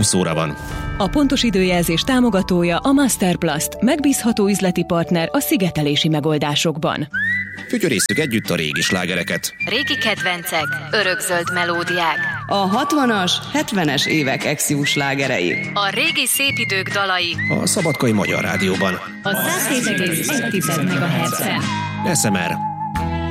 20 óra van. A pontos időjelzés támogatója a Masterplast, megbízható üzleti partner a szigetelési megoldásokban. Fütyörésztük együtt a régi slágereket. Régi kedvencek, örökzöld melódiák. A 60-as, 70-es évek ex-jó slágerei. A régi szép idők dalai. A Szabadkai Magyar Rádióban. A 107,1 MHz-en. SMR.